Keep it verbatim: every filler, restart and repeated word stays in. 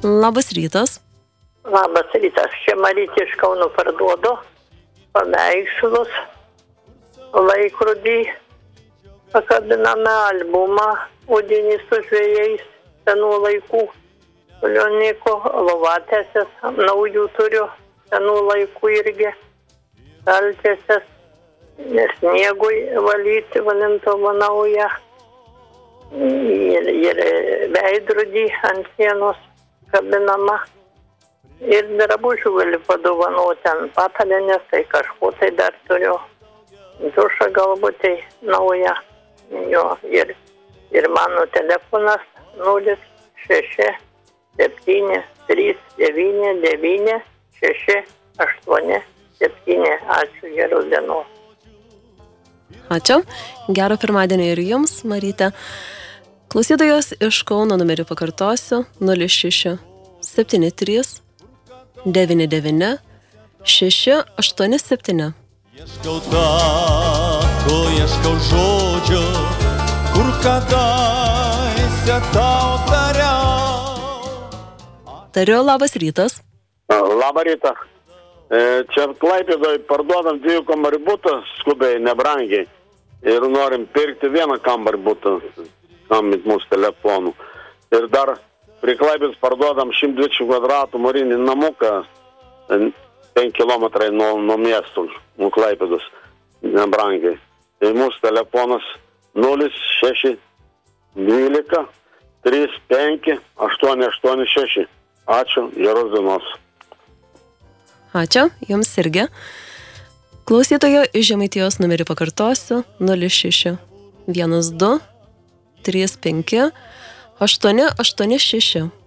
Labas rytas. Labas rytas. Čia Marytė iš Kauno parduodu paveikslus, laikrodį, pakabiname albumą, Udinį su žvejais, senų laikų, Lioniko, lovatėsės, naujų turiu, senų laikų irgi, kaltėsės, sniegui valyti, valintovo naują, ir, ir veidrodį ant sienos kabinama. Ir drabužių gali padovanoti ant patalynės, tai kažko tai dar turiu. Dušą galbūt tai naują. Jo, ir, ir mano telefonas nulis šeši septyni trys devyni devyni šeši aštuoni septyni. Ačiū, geros dienos. Ačiū. Gero pirmadienio ir jums, Marytė. Klausytojos iš Kauno numerį pakartosiu nulis šeši septyni trys devyni devyni šeši aštuoni septyni. Ieškau tako, ieškau žodžio, kur kadaise tau tariau. Tariu, labas rytas. Labą rytą. Čia Klaipėdoje parduodam dviejų kambarių butą, skubiai, nebrangiai. Ir norim pirkti vieną kambarį butą, skambint mūsų telefonų. Ir dar prie Klaipėdos parduodam šimtas dvidešimt kvadratų mūrinį namuką, penki kilometrai nuo, nuo miestų, nuo Klaipėdos, nebrangiai. Tai mūsų telefonas nulis šeši dvylika trys penki aštuoni aštuoni šeši. Ačiū, geros dienos. Ačiū, jums irgi. Klausytojo iš Žemaitijos numerį pakartosiu nulis šeši vienas du trys penki aštuoni aštuoni šeši.